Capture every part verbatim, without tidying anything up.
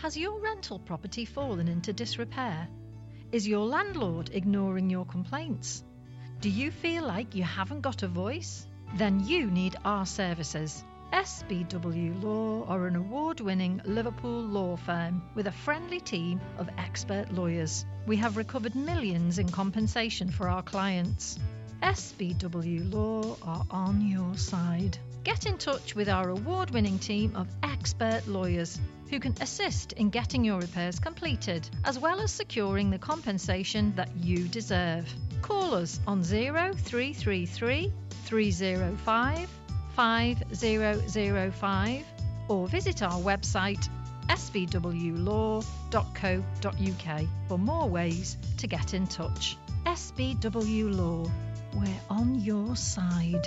Has your rental property fallen into disrepair? Is your landlord ignoring your complaints? Do you feel like you haven't got a voice? Then you need our services. S B W Law are an award-winning Liverpool law firm with a friendly team of expert lawyers. We have recovered millions in compensation for our clients. S B W Law are on your side. Get in touch with our award-winning team of expert lawyers who can assist in getting your repairs completed, as well as securing the compensation that you deserve. Call us on zero three three three, three zero five, five zero zero five or visit our website s b w law dot co dot u k for more ways to get in touch. S B W Law, we're on your side.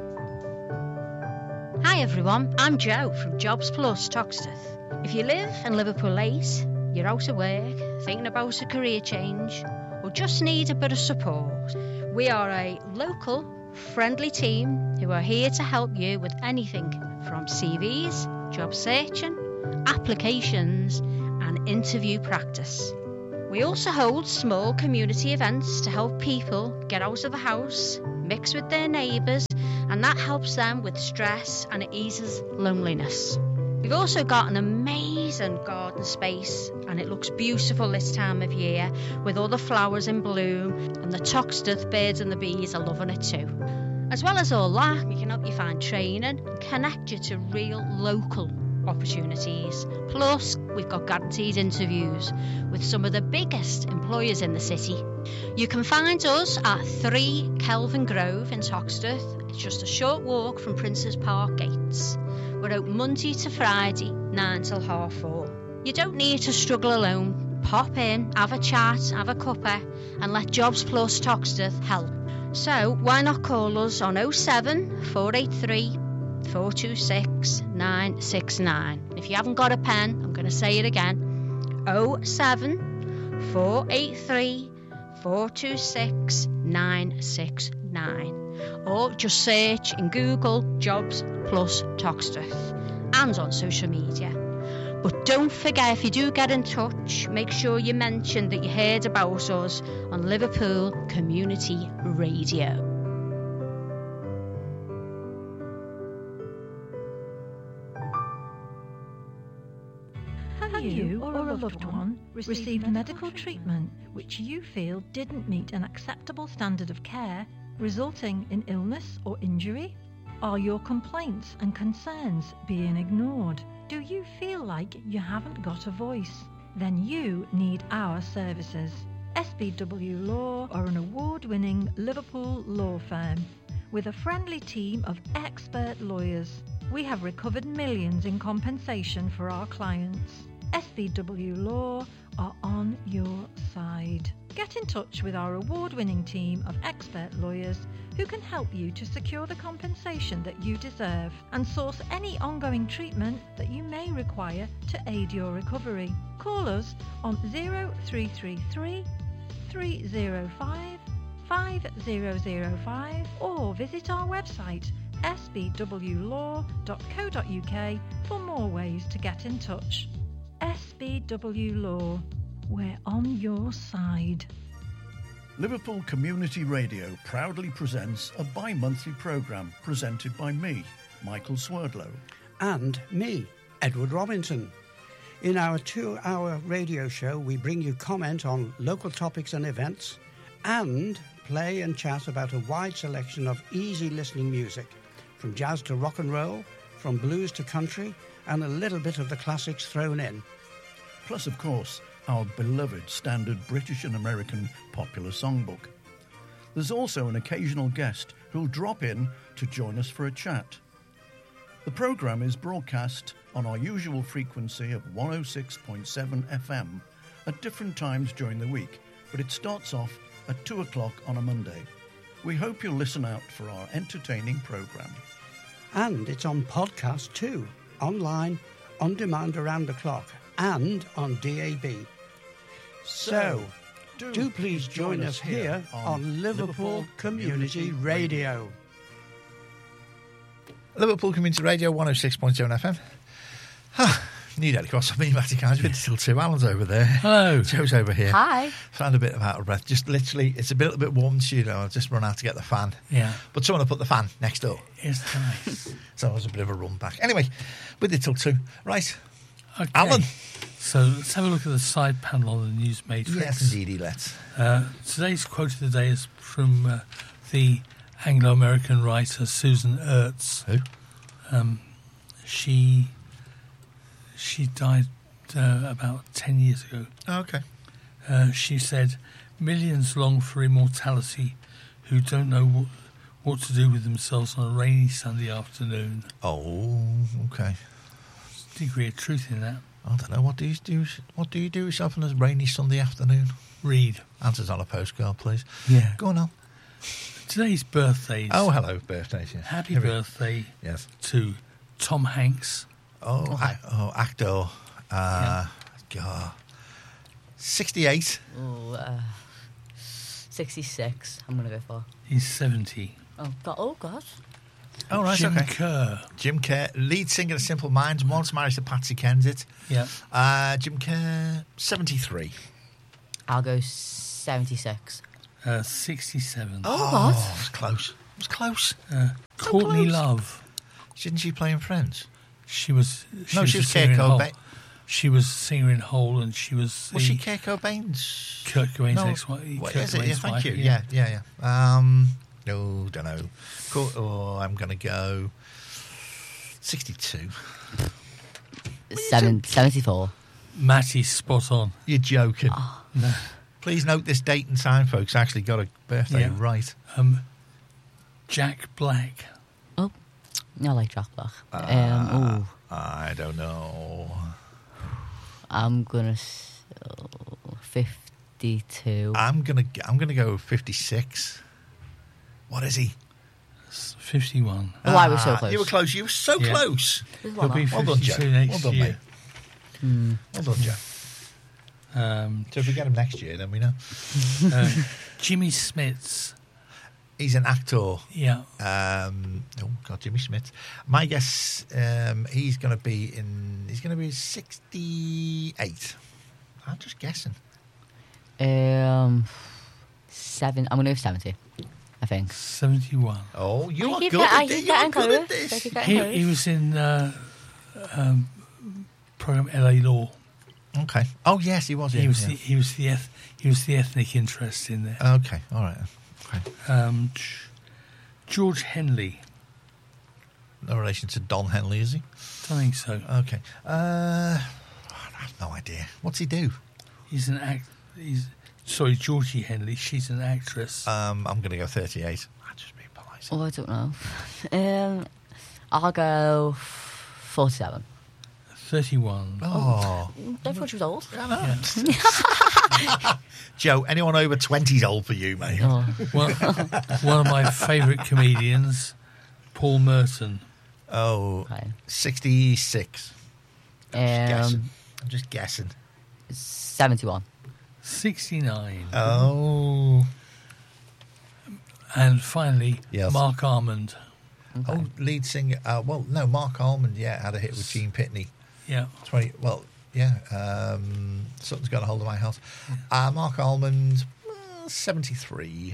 Hi everyone, I'm Jo from Jobs Plus Toxteth. If you live in Liverpool eight, you're out of work, thinking about a career change, or just need a bit of support, we are a local, friendly team who are here to help you with anything from C Vs, job searching, applications, and interview practice. We also hold small community events to help people get out of the house, mix with their neighbours, and that helps them with stress and it eases loneliness. We've also got an amazing garden space and it looks beautiful this time of year with all the flowers in bloom, and the Toxteth birds and the bees are loving it too. As well as all that, we can help you find training and connect you to real local opportunities. Plus, we've got guaranteed interviews with some of the biggest employers in the city. You can find us at three Kelvin Grove in Toxteth. It's just a short walk from Princes Park gates. We're open Monday to Friday, nine till half four. You don't need to struggle alone. Pop in, have a chat, have a cuppa, and let Jobs Plus Toxteth help. So why not call us on oh seven, four eight three, four two six, nine six nine. If you haven't got a pen, I'm going to say it again. oh seven, four eight three, four two six, nine six nine. Or just search in Google Jobs Plus Toxteth and on social media. But don't forget, if you do get in touch, make sure you mention that you heard about us on Liverpool Community Radio. Have you or a loved one received medical treatment which you feel didn't meet an acceptable standard of care, resulting in illness or injury? Are your complaints and concerns being ignored? Do you feel like you haven't got a voice? Then you need our services. S B W Law are an award-winning Liverpool law firm with a friendly team of expert lawyers. We have recovered millions in compensation for our clients. S B W Law are on your side. Get in touch with our award-winning team of expert lawyers who can help you to secure the compensation that you deserve and source any ongoing treatment that you may require to aid your recovery. Call us on zero three three three, three zero five, five zero zero five or visit our website s b w law dot co dot u k for more ways to get in touch. S B W Law, we're on your side. Liverpool Community Radio proudly presents a bi-monthly programme presented by me, Michael Swerdlow. And me, Edward Robinson. In our two-hour radio show, we bring you comment on local topics and events and play and chat about a wide selection of easy-listening music, from jazz to rock and roll, from blues to country, and a little bit of the classics thrown in. Plus, of course, our beloved standard British and American popular songbook. There's also an occasional guest who'll drop in to join us for a chat. The programme is broadcast on our usual frequency of one oh six point seven F M at different times during the week, but it starts off at two o'clock on a Monday. We hope you'll listen out for our entertaining programme. And it's on podcast too, online, on demand around the clock, and on D A B. So, do, do please join us here on Liverpool Community Radio. Liverpool Community Radio, one oh six point seven F M. New Daily Cross. I'm me, Matty Carnes, with till two. Alan's over there. Hello. Joe's over here. Hi. Found a bit of out of breath. Just literally, it's a bit, a bit warm in the studio. I've just run out to get the fan. Yeah. But someone will put the fan next door. It's nice. So it was a bit of a run back. Anyway, with it till two. Right. Okay. Alan. So let's have a look at the side panel on the News Matrix. Yes, indeedy, let's. Uh, today's quote of the day is from uh, the Anglo-American writer Susan Ertz. Who? Um, she she died uh, about ten years ago. Oh, okay. Uh, she said, "Millions long for immortality who don't know what, what to do with themselves on a rainy Sunday afternoon." Oh, okay. Degree of truth in that. I don't know. What do you do? What do you do yourself on a rainy Sunday afternoon? Read. Answers on a postcard, please. Yeah. Go on, Al. Today's birthdays. Oh, hello, birthdays. Yeah. Happy Here we- birthday Yes. to Tom Hanks. Oh, ac- oh actor. Uh, God. sixty-eight. Oh, uh, sixty-six. I'm gonna go for. He's seventy. Oh God! Oh God! Oh, right, Jim okay. Kerr. Jim Kerr, lead singer of Simple Minds, once married to Patsy Kensit. Yeah. Uh, Jim Kerr, seventy-three. I'll go seventy-six. Uh, sixty-seven. Oh, God. it was close. It was close. Uh, Courtney close. Love. Didn't she play in Friends? She was. She No, was she a was singer Kurt in Hole. Cobain. She was singer in Hole, and she was. Was the she Kurt Cobain's? Kurt Cobain's No. ex-wife. What Kurt is it? Yeah, Cobain's thank wife, you. Yeah, yeah, yeah. Um, no, don't know. Cool. Oh, I'm going to go sixty-two. Seven, seventy-four. Matty's spot on. You're joking. No. Please note this date and time, folks. I actually got a birthday Yeah. right. Um, Jack Black. Oh, I like Jack Black. Uh, um, ooh, I don't know. I'm gonna s- oh, fifty-two. I'm gonna I'm gonna go fifty-six. What is he? fifty-one. Oh, I was so Ah, close. You were close. You were so Yeah. close. There's He'll one be off. Well done, Joe. fifty-two next Well done, year. mate. Hmm. Well done, Joe. Um, So if we get him next year, then we know. uh, Jimmy Smits. He's an actor. Yeah. Um, oh God, Jimmy Smith. My guess, um, he's going to be in. He's going to be sixty-eight. I'm just guessing. Um, seven. I'm gonna go seventy. I think. seventy-one. Oh, you I are keep good get- I at this. keep You are getting good close. at this. I keep getting He, close. he was in uh, um, program L A Law. Okay. Oh yes, he was. Yeah, He was yeah. the, he was the eth- he was the ethnic interest in there. Okay. All right. Okay. Um, G- George Henley. No relation to Don Henley, is he? Don't think so. Okay. Uh, I have no idea. What's he do? He's an act. He's sorry, Georgie Henley. She's an actress. Um, I'm going to go thirty-eight. I'll just be polite. Oh, I don't know. Um, I'll go forty-seven. Thirty-one. Oh, I thought she was old. Joe. Anyone over twenty is old for you, mate. Oh, One, one of my favourite comedians, Paul Merton. Oh, okay. sixty-six. I'm just guessing. Um, I'm just guessing. seventy-one. Sixty-nine. Oh. And finally, Yes. Mark Armand. Okay. Oh, lead singer. Uh, well, no, Mark Almond, yeah, had a hit with Gene Pitney. Yeah. twenty. Well, yeah. Um, something's got a hold of my house. Uh, Mark Almond, uh, seventy-three.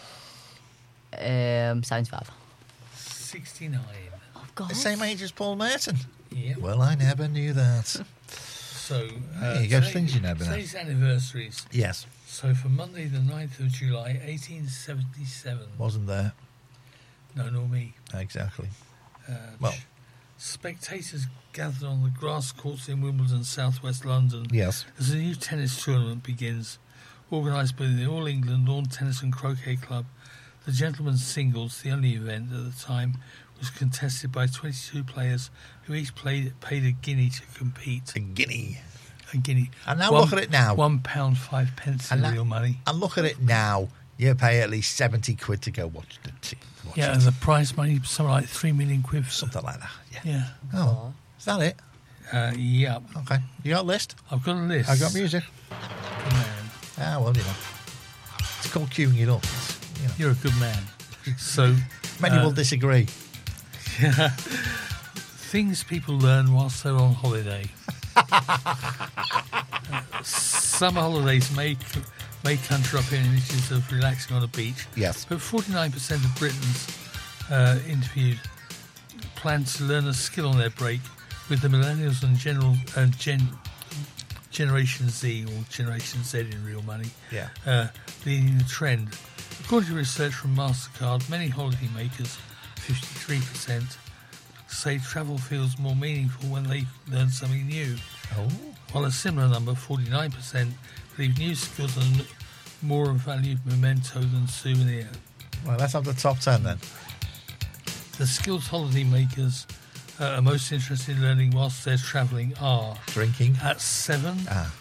Um, seventy-five. Sixty-nine. Oh God. The same age as Paul Merton. Yeah. Well, I never knew that. So uh, There you go, today- things you never know. Today's anniversaries. Yes, So for Monday, the ninth of July, eighteen seventy-seven. wasn't there? No, nor me. Exactly. Uh, Well. spectators gathered on the grass courts in Wimbledon, southwest London, Yes. as a new tennis tournament begins, organised by the All England Lawn Tennis and Croquet Club. The gentlemen's singles, the only event at the time, was contested by twenty-two players who each played, paid a guinea to compete. A guinea. A guinea. And now One- look at it now. One pound five pence in And that- real money. And look at it now. You pay at least seventy quid to go watch the team. Watch Yeah, it. and the prize money, something like three million quid. Something like that. Yeah. Yeah. Oh, is that it? Uh, yeah. Okay. You got a list? I've got a list. I got music. Good man. Ah, well, you know. It's called queuing it up. It's, you know. You're a good man. So, Many uh, will disagree. things people learn whilst they're on holiday. Summer holidays may may conjure up images of relaxing on a beach. Yes. But forty-nine percent of Britons uh, interviewed plan to learn a skill on their break, with the millennials and general uh, gen, Generation Z, or Generation Z in real money, Yeah. uh, leading the trend. According to research from MasterCard, many holidaymakers, fifty-three percent, say travel feels more meaningful when they learn something new. Oh. While a similar number, forty-nine percent, believe new skills are more a valued memento than souvenir. Well, let's have the top ten then. The skills holidaymakers uh, are most interested in learning whilst they're travelling are Drinking. at seven. Ah.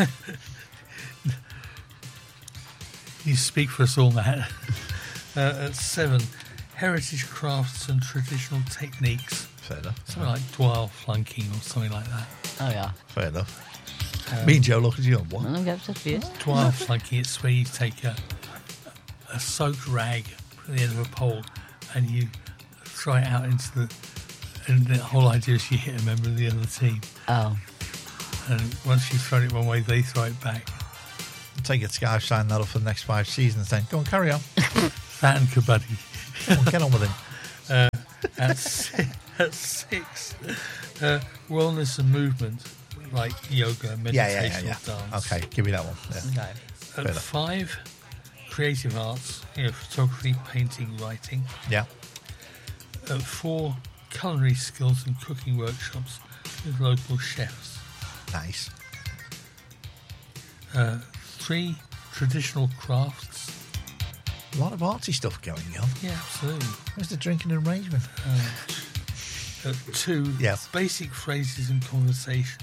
You speak for us all, Matt. uh, at seven, heritage crafts and traditional techniques. Fair enough. Something like dwell flunking or something like that. Oh, yeah. Fair enough. Um, Me and Joe look at you and what? I don't get upset for you. Dwell flunking, it's where you take a, a soaked rag from the end of a pole and you throw it out into the... And the whole idea is you hit a member of the other team. Oh. And once you've thrown it one way, they throw it back. Take it, Sky, sign that up for the next five seasons then. Go on, carry on. That and kabaddi. Come on, get on with it. Uh, at, si- at six, uh, wellness and movement, like yoga, meditation, Yeah, yeah, yeah, yeah. dance. Okay, give me that one. Yeah. Okay. At enough. five, creative arts, you know, photography, painting, writing. Yeah. At four, culinary skills and cooking workshops with local chefs. Nice. Uh, three, traditional crafts. A lot of artsy stuff going on. Yeah, absolutely. Where's the drinking arrangement? Uh, at two, Yes. basic phrases in conversation.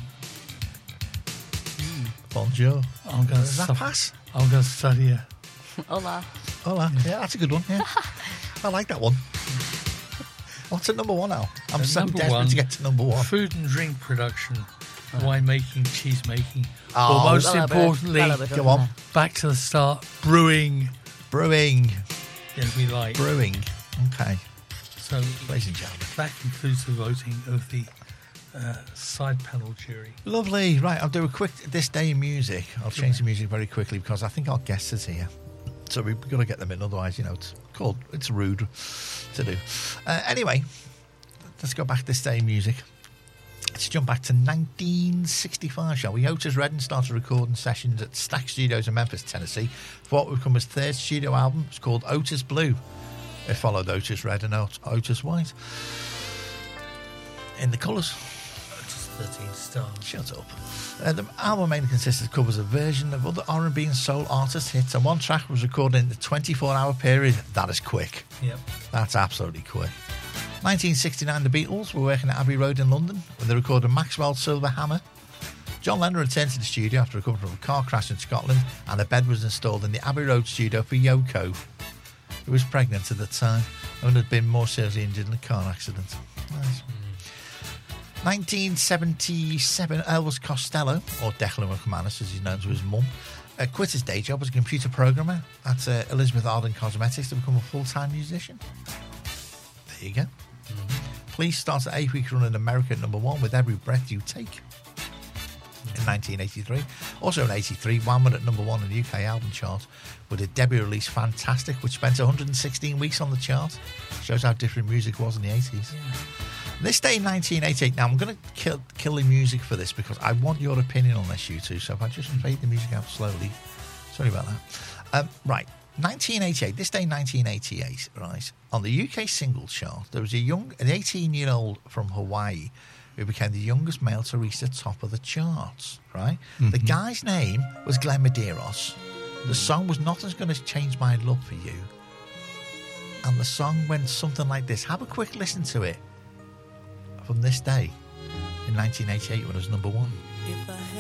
Bonjour. I'm going to Does that suffer. pass? I'm going to study it. Hola. Hola. Yeah, that's a good one. Yeah. I like that one. What's at number one now? I'm At so number desperate one, to get to number one. Food and drink production, wine making, cheese making, Oh, or most Well, but- importantly, well, but- Go on. back to the start, brewing. Brewing. Yeah, we like. Brewing. Okay. So Ladies and gentlemen. that concludes the voting of the uh, side panel jury. Lovely. Right, I'll do a quick This Day in Music. I'll change the music very quickly because I think our guest is here. So we've got to get them in, otherwise, you know, it's called, it's rude to do. Uh, anyway, let's go back to This Day in Music. Let's jump back to nineteen sixty-five, shall we? Otis Redding started recording sessions at Stack Studios in Memphis, Tennessee, for what would become his third studio album. It's called Otis Blue. It followed Otis Red and Ot- Otis White. In the colours. Just thirteen stars. Shut up. Uh, the album mainly consisted of covers of version of other R and B and soul artist hits, and one track was recorded in the twenty-four hour period. That is quick. Yep. That's absolutely quick. nineteen sixty-nine, the Beatles were working at Abbey Road in London when they recorded Maxwell's Silver Hammer. John Lennon returned to the studio after recovering from a car crash in Scotland, and a bed was installed in the Abbey Road studio for Yoko, who was pregnant at the time and had been more seriously injured in a car accident. Nice. nineteen seventy-seven, Elvis Costello, or Declan McManus as he's known to his mum, uh, quit his day job as a computer programmer at uh, Elizabeth Arden Cosmetics to become a full-time musician. There you go. Mm-hmm. Police started an eight-week run in America at number one with Every Breath You Take in nineteen eighty-three. Also in eighty-three, Wham went at number one in the U K album chart with a debut release Fantastic, which spent one hundred sixteen weeks on the chart. Shows how different music was in the eighties. Yeah. This day in nineteen eighty-eight, now I'm going to kill, kill the music for this because I want your opinion on this, you two, so if I just fade the music out slowly. Sorry about that. Um, right, nineteen eighty-eight, this day in nineteen eighty-eight, right, on the U K singles chart, there was a young, an eighteen-year-old from Hawaii who became the youngest male to reach the top of the charts, right? Mm-hmm. The guy's name was Glenn Medeiros. The song was Nothing's Gonna Change My Love For You. And the song went something like this. Have a quick listen to it from this day in nineteen eighty-eight when it was number one.